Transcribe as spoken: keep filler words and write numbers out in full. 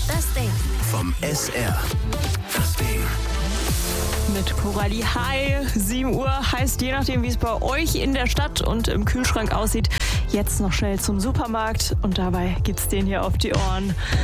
Das Ding. Vom S R. Das Ding. Mit Coralie. Hi, sieben Uhr heißt, je nachdem, wie es bei euch in der Stadt und im Kühlschrank aussieht, jetzt noch schnell zum Supermarkt und dabei gibt's den hier auf die Ohren.